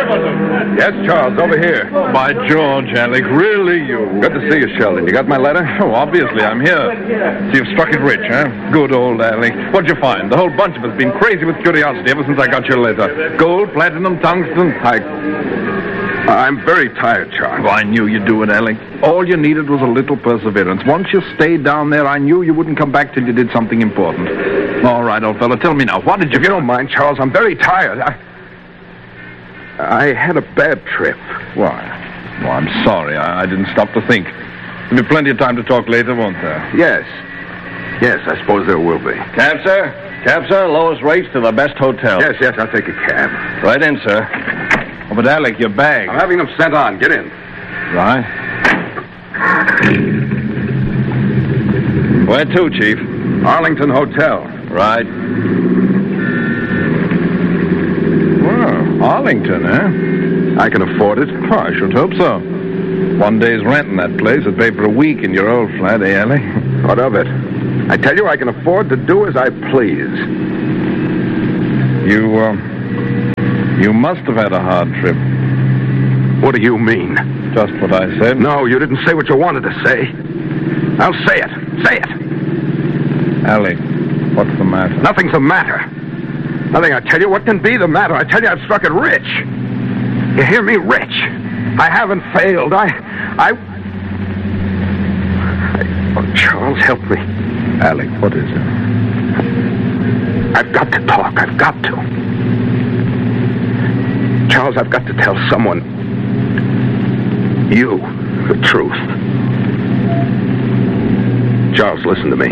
Stapleton! Yes, Charles, over here. By George, Alec, really you? Good to see you, Sheldon. You got my letter? Oh, obviously, I'm here. So you've struck it rich, huh? Good old Alec. What'd you find? The whole bunch of us been crazy with curiosity ever since I got your letter. Gold, platinum, tungsten. I'm very tired, Charles. Oh, I knew you'd do it, Alec. All you needed was a little perseverance. Once you stayed down there, I knew you wouldn't come back till you did something important. All right, old fellow, tell me now, what did you... If you don't mind, Charles, I'm very tired. I had a bad trip. Why? Well, I'm sorry. I didn't stop to think. There'll be plenty of time to talk later, won't there? Yes. Yes, I suppose there will be. Cab, sir? Cab, sir. Lowest rates to the best hotel. Yes, I'll take a cab. Right in, sir. Oh, but Alec, your bag. I'm having them sent on. Get in. Right. Where to, Chief? Arlington Hotel. Right. Well, Arlington, eh? I can afford it. Oh, I should hope so. One day's rent in that place would pay for a week in your old flat, eh, Alec? What of it? I tell you, I can afford to do as I please. You must have had a hard trip. What do you mean? Just what I said. No, you didn't say what you wanted to say. I'll say it. Say it. Alec, what's the matter? Nothing's the matter. Nothing, I tell you. What can be the matter? I tell you, I've struck it rich. You hear me? Rich. I haven't failed. Oh, Charles, help me. Alec, what is it? I've got to talk. I've got to. Charles, I've got to tell someone, you, the truth. Charles, listen to me.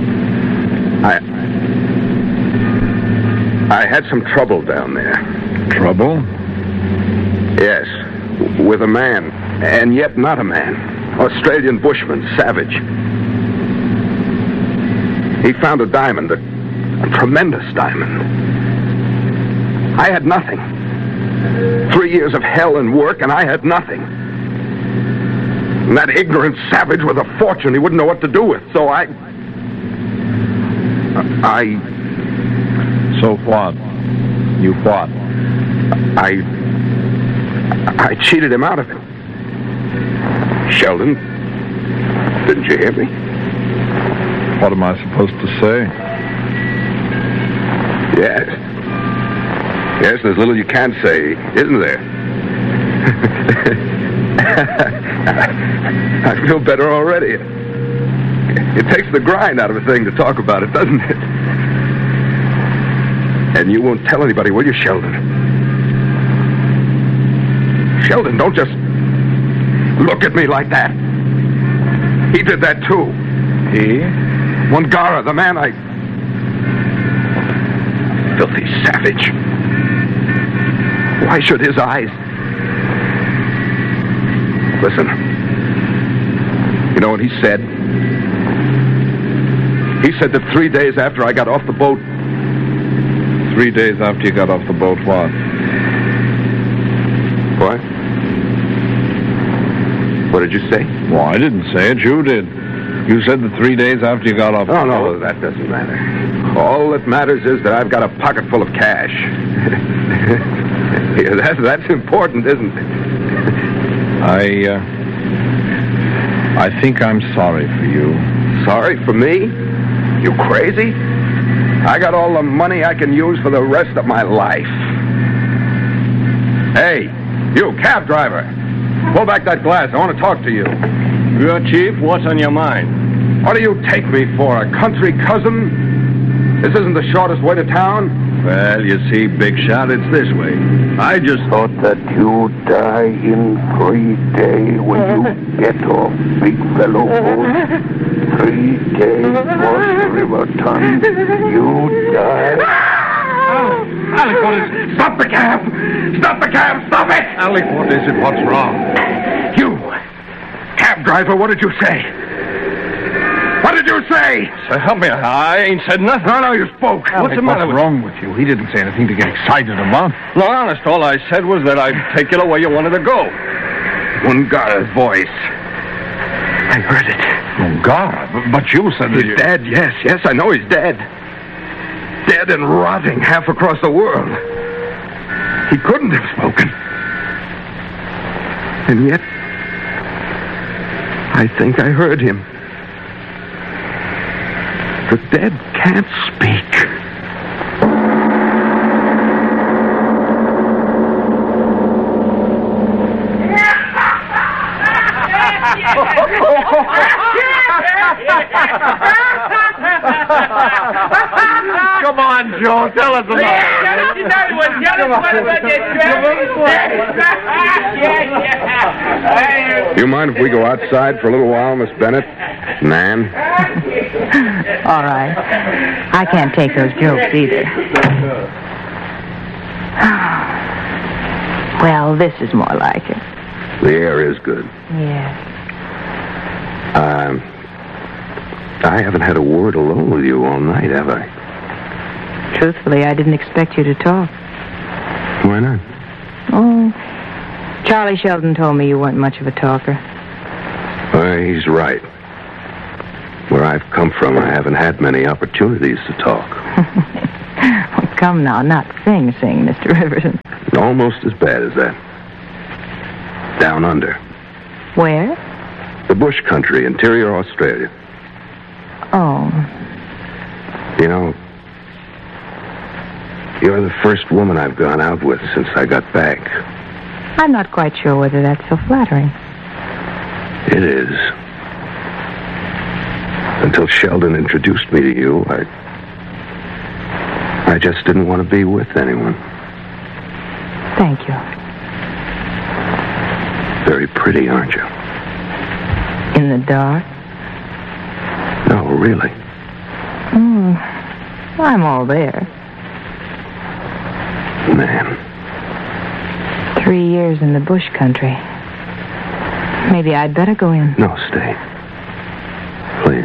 I had some trouble down there. Trouble? Yes, with a man, and yet not a man. Australian bushman, Savage. He found a diamond, a tremendous diamond. I had nothing. 3 years of hell and work, and I had nothing. And that ignorant Savage with a fortune he wouldn't know what to do with, so So what? You what? I cheated him out of it. Sheldon, didn't you hear me? What am I supposed to say? Yes. Yes, there's little you can't say, isn't there? I feel better already. It takes the grind out of a thing to talk about it, doesn't it? And you won't tell anybody, will you, Sheldon? Sheldon, don't just look at me like that. He did that, too. He? Wangara, the man filthy savage. Why should his eyes... Listen. You know what he said? He said that 3 days after I got off the boat... 3 days after you got off the boat, what? What? What did you say? Well, I didn't say it. You did. You said that 3 days after you got off the boat. No, that doesn't matter. All that matters is that I've got a pocket full of cash. Yeah, that's important, isn't it? I think I'm sorry for you. Sorry for me? You crazy? I got all the money I can use for the rest of my life. Hey, you cab driver. Pull back that glass. I want to talk to you. Your Chief, what's on your mind? What do you take me for, a country cousin? This isn't the shortest way to town. Well, you see, Big Shot, it's this way. I just thought that you'd die in 3 days when you get off, big fellow boat. 3 days was Riverton. You die. Alec, what is it? Stop the cab! Stop the cab! Stop it! Alec, what is it? What's wrong? You, cab driver, what did you say? What did you say? Sir, help me. I ain't said nothing. No, you spoke. Alec, what's the matter with wrong with you? He didn't say anything to get excited about. No, honest, all I said was that I'd take you to where you wanted to go. Wangara's voice. I heard it. Wangara? But you said that he's dead, yes, I know he's dead. Dead and rotting half across the world. He couldn't have spoken. And yet, I think I heard him. The dead can't speak. Come on, Joe, tell us about it. You mind if we go outside for a little while, Miss Bennett? Nan? All right. I can't take those jokes either. Well, this is more like it. The air is good. Yes. I haven't had a word alone with you all night, have I? Truthfully, I didn't expect you to talk. Why not? Oh, Charlie Sheldon told me you weren't much of a talker. He's right. Where I've come from, I haven't had many opportunities to talk. Oh, come now, not sing, Mr. Riverton. Almost as bad as that. Down under. Where? The bush country, interior Australia. Oh. You know, you're the first woman I've gone out with since I got back. I'm not quite sure whether that's so flattering. It is. Until Sheldon introduced me to you, I just didn't want to be with anyone. Thank you. Very pretty, aren't you? In the dark? No, really. I'm all there. Man. 3 years in the bush country. Maybe I'd better go in. No, stay. Please.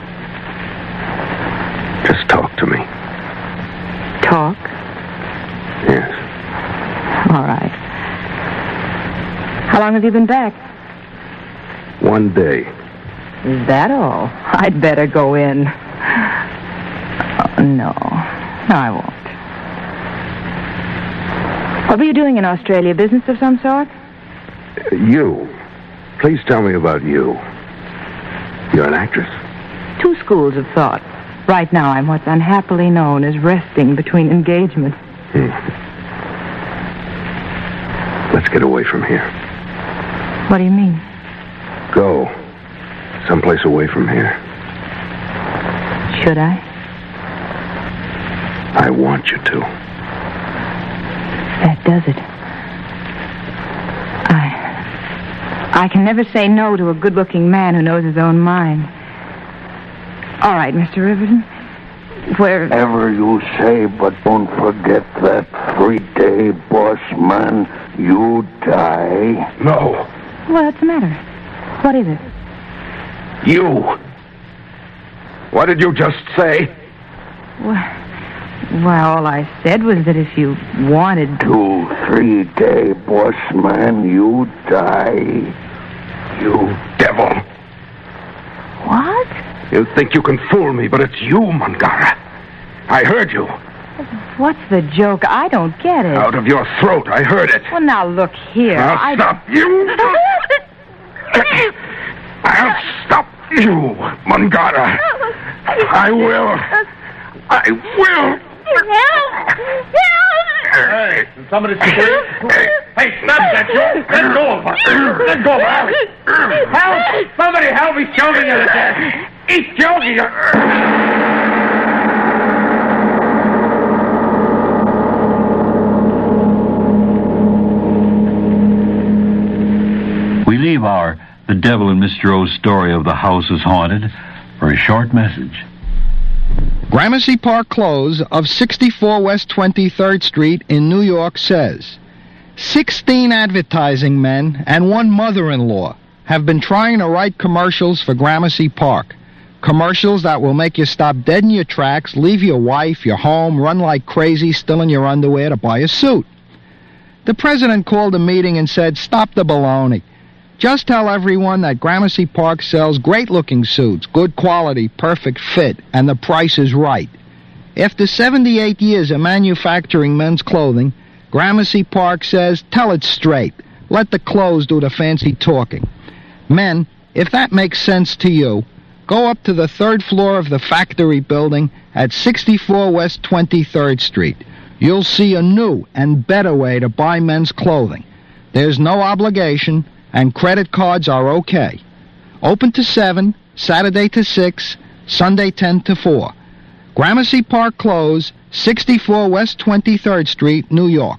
Just talk to me. Talk? Yes. All right. How long have you been back? 1 day. Is that all? I'd better go in. Oh, no, I won't. What were you doing in Australia? Business of some sort? You. Please tell me about you. You're an actress? 2 schools of thought. Right now, I'm what's unhappily known as resting between engagements. Let's get away from here. What do you mean? Go. Someplace away from here. Should I? I want you to. That does it. I can never say no to a good-looking man who knows his own mind. All right, Mr. Riverton. Wherever you say, but don't forget that 3-day boss man, you die. No. What's the matter? What is it? You. What did you just say? Well, all I said was that if you wanted to... 3-day boss man, you die. You devil. What? You think you can fool me, but it's you, Mangara. I heard you. What's the joke? I don't get it. Out of your throat, I heard it. Well, now, look here. I'll stop you. I'll stop you, Mangara. I will. Hey, somebody scream. Hey, stop that, Joe. Let go of her. Let go of her. Help! Somebody help! He's choking her to death. He's choking her. We leave our The Devil in Mr. O's story of the house is haunted for a short message. Gramercy Park Close of 64 West 23rd Street in New York says, 16 advertising men and 1 mother-in-law have been trying to write commercials for Gramercy Park. Commercials that will make you stop dead in your tracks, leave your wife, your home, run like crazy, still in your underwear to buy a suit. The president called a meeting and said, stop the baloney. Just tell everyone that Gramercy Park sells great-looking suits, good quality, perfect fit, and the price is right. After 78 years of manufacturing men's clothing, Gramercy Park says, tell it straight. let the clothes do the fancy talking. Men, if that makes sense to you, go up to the 3rd floor of the factory building at 64 West 23rd Street. You'll see a new and better way to buy men's clothing. There's no obligation, and credit cards are okay. Open to 7, Saturday to 6, Sunday 10 to 4. Gramercy Park Clothes, 64 West 23rd Street, New York.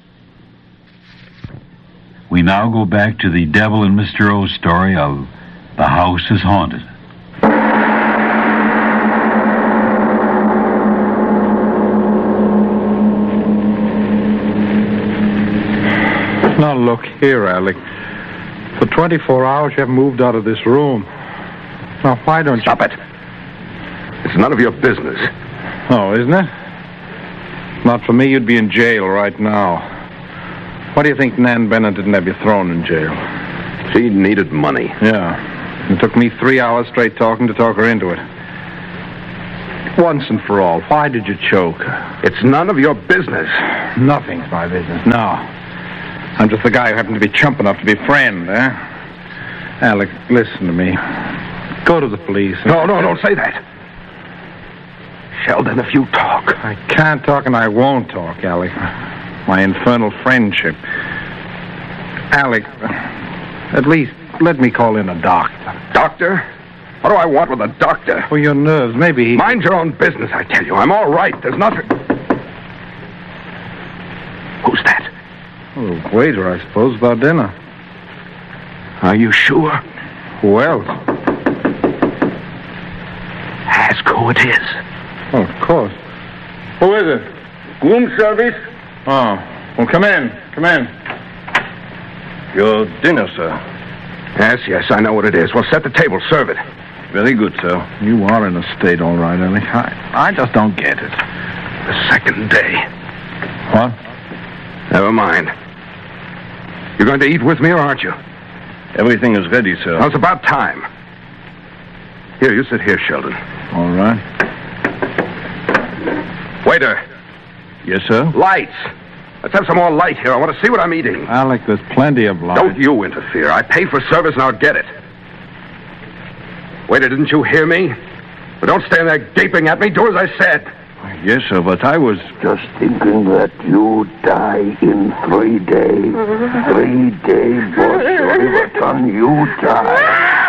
We now go back to the Devil and Mr. O's story of The House is Haunted. Now look here, Alec. For 24 hours you haven't moved out of this room. Now why don't you... Stop it. It's none of your business. Oh, isn't it? Not for me, you'd be in jail right now. Why do you think Nan Bennett didn't have you thrown in jail? She needed money. Yeah. It took me 3 hours straight talking to talk her into it. Once and for all, why did you choke her? It's none of your business. Nothing's my business. No. I'm just the guy who happened to be chump enough to be friend, eh? Alec, listen to me. Go to the police. No, don't say that. Sheldon, if you talk... I can't talk and I won't talk, Alec. My infernal friendship. Alec, at least let me call in a doctor. Doctor? What do I want with a doctor? For your nerves, maybe he... Mind your own business, I tell you. I'm all right. There's nothing... Who's that? Oh, waiter, I suppose, with our dinner. Are you sure? Who else? Ask who it is. Oh, of course. Who is it? Room service? Oh, well, come in. Come in. Your dinner, sir. Yes, I know what it is. Well, set the table. Serve it. Very good, sir. You are in a state, all right, Ellie. I just don't get it. The second day. What? Never mind. You're going to eat with me, or aren't you? Everything is ready, sir. Well, it's about time. Here, you sit here, Sheldon. All right. Waiter. Yes, sir? Lights. Let's have some more light here. I want to see what I'm eating. Alec, there's plenty of light. Don't you interfere. I pay for service and I'll get it. Waiter, didn't you hear me? Well, don't stand there gaping at me. Do as I said. Yes, sir, but I was... Just thinking that you die in 3 days. 3 days, boss Riverton, you die.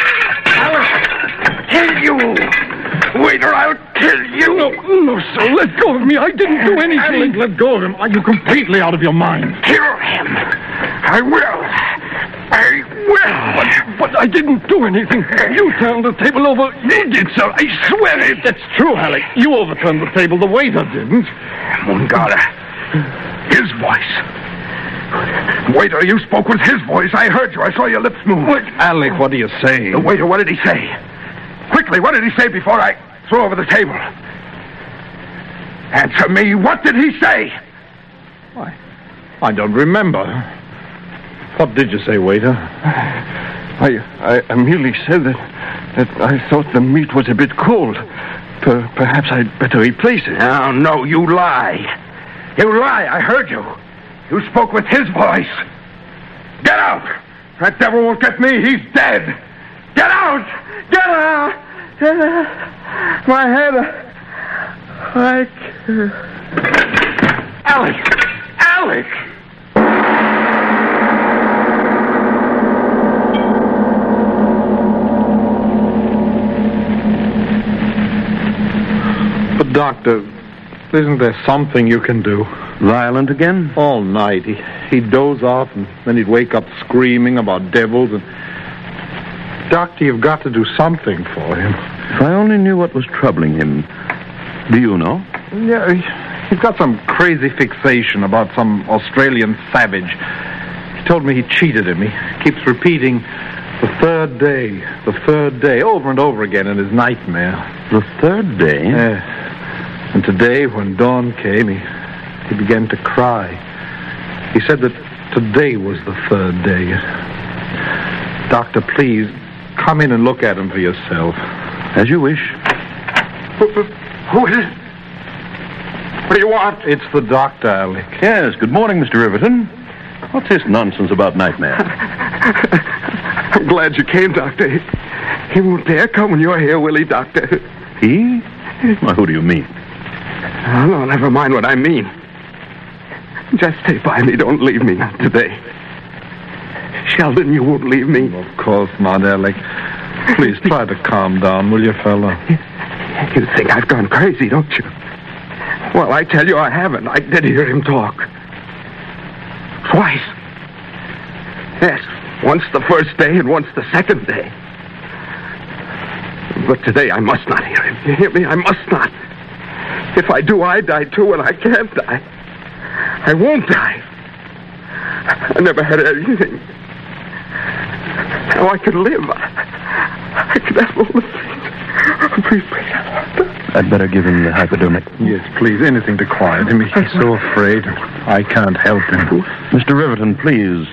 I'll kill you! Waiter, I'll kill you! No, sir, let go of me. I didn't do anything. Alec, let go of him. Are you completely out of your mind? Kill him! I will! But I didn't do anything. You turned the table over. You did, sir. I swear it. That's true, Alec. You overturned the table. The waiter didn't. Mungala. His voice. Waiter, you spoke with his voice. I heard you. I saw your lips move. What? Alec, what are you saying? The waiter, what did he say? Quickly, what did he say before I threw over the table? Answer me. What did he say? Why, I don't remember. What did you say, waiter? I merely said that I thought the meat was a bit cold. Perhaps I'd better replace it. No, you lie. You lie. I heard you. You spoke with his voice. Get out. That devil won't get me. He's dead. Get out. Get out. Get out. My head. Alec. But, Doctor, isn't there something you can do? Violent again? All night. He'd doze off, and then he'd wake up screaming about devils. And Doctor, you've got to do something for him. If I only knew what was troubling him. Do you know? Yeah, he's got some crazy fixation about some Australian savage. He told me he cheated him. He keeps repeating the third day, over and over again in his nightmare. The third day? Yes. And today, when dawn came, he began to cry. He said that today was the third day. Doctor, please, come in and look at him for yourself. As you wish. Who is it? What do you want? It's the doctor, Alec. Yes, good morning, Mr. Riverton. What's this nonsense about nightmares? I'm glad you came, Doctor. He won't dare come when you're here, will he, Doctor? He? Well, who do you mean? Oh, no, never mind what I mean. Just stay by me. Don't leave me, not today. Sheldon, you won't leave me. Of course not, Alec. Please try to calm down, will you, fella? You think I've gone crazy, don't you? Well, I tell you I haven't. I did hear him talk. Twice. Yes, once the first day and once the second day. But today I must not hear him. You hear me? I must not. If I do, I die too, and I can't die. I won't die. I never had anything. Now I could live. I could have all the things. Please. I'd better give him the hypodermic. Yes, please, anything to quiet him. He's so afraid. I can't help him. Mr. Riverton, please.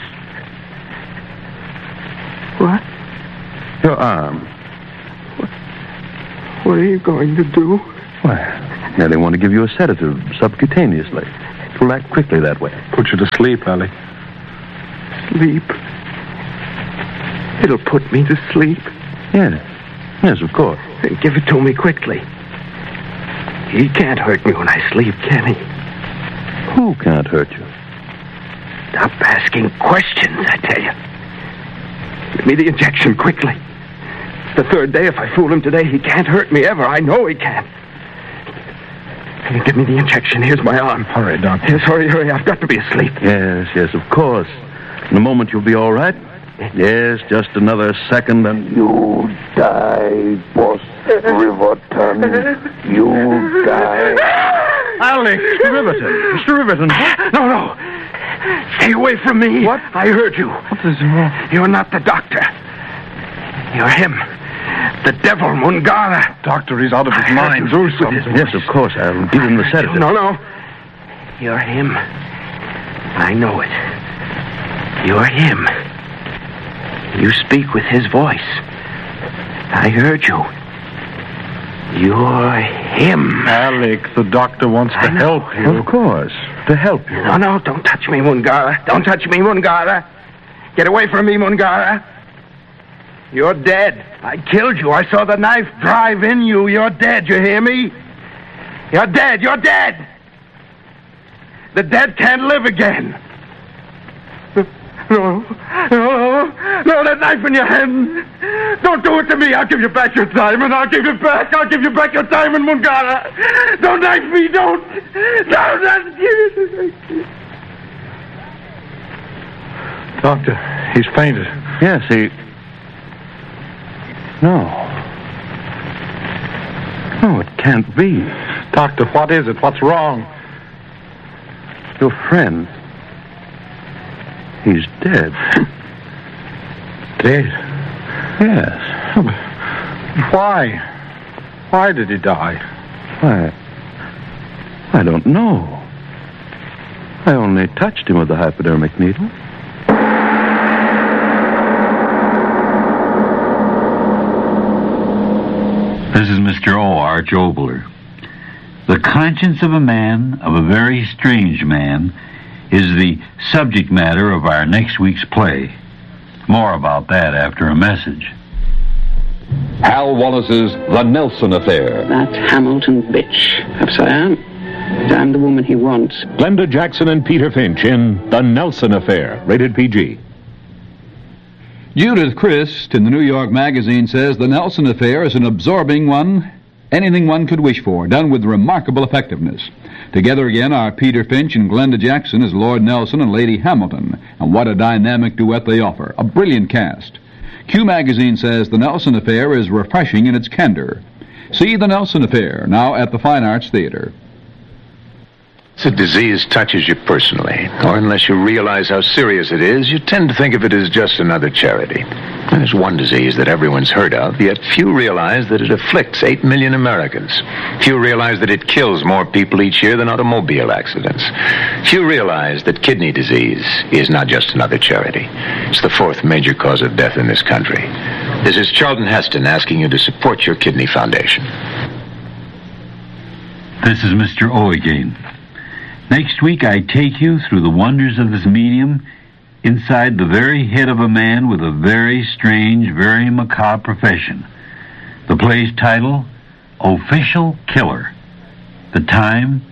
What? Your arm. What are you going to do? Why, they want to give you a sedative subcutaneously. It will act quickly that way. Put you to sleep, Alec. Sleep? It'll put me to sleep? Yes. Yes, of course. Then give it to me quickly. He can't hurt me when I sleep, can he? Who can't hurt you? Stop asking questions, I tell you. Give me the injection quickly. It's the third day. If I fool him today, he can't hurt me ever. I know he can't. Can you give me the injection? Here's my arm. Hurry, Doctor. Yes, hurry. I've got to be asleep. Yes, of course. In a moment you'll be all right. Yes, just another second and... You die, Boss Riverton. You die. Alec! Mr. Riverton! Mr. Riverton! No. Stay away from me. What? I heard you. What is wrong? You're not the doctor. You're him. The devil, Mungara. Doctor, he's out of his mind. Do something. Yes, of course. I'll give him the sedative. No. You're him. I know it. You're him. You speak with his voice. I heard you. You're him. Alec, the doctor wants to help you. Of course. To help you. No, don't touch me, Mungara. Don't touch me, Mungara. Get away from me, Mungara. You're dead. I killed you. I saw the knife drive in you. You're dead. You hear me? You're dead. The dead can't live again. No, that knife in your hand. Don't do it to me. I'll give you back your diamond. I'll give you back your diamond, Mungara. Don't knife me. Don't. Doctor, he's fainted. Yes, he... No, it can't be. Doctor, what is it? What's wrong? Your friend. He's dead. Dead? Yes. Why? Why did he die? I don't know. I only touched him with the hypodermic needle. This is Mr. O. Arch Obler. The conscience of a man, of a very strange man, is the subject matter of our next week's play. More about that after a message. Hal Wallace's The Nelson Affair. That Hamilton bitch. Perhaps I am. But I'm the woman he wants. Glenda Jackson and Peter Finch in The Nelson Affair. Rated PG. Judith Crist in the New York Magazine says The Nelson Affair is an absorbing one, anything one could wish for, done with remarkable effectiveness. Together again are Peter Finch and Glenda Jackson as Lord Nelson and Lady Hamilton, and what a dynamic duet they offer. A brilliant cast. Q Magazine says The Nelson Affair is refreshing in its candor. See The Nelson Affair, now at the Fine Arts Theater. If a disease touches you personally, or unless you realize how serious it is, you tend to think of it as just another charity. There's one disease that everyone's heard of, yet few realize that it afflicts 8 million Americans. Few realize that it kills more people each year than automobile accidents. Few realize that kidney disease is not just another charity. It's the 4th major cause of death in this country. This is Charlton Heston asking you to support your Kidney Foundation. This is Mr. O again. Next week, I take you through the wonders of this medium inside the very head of a man with a very strange, very macabre profession. The play's title, Official Killer. The time,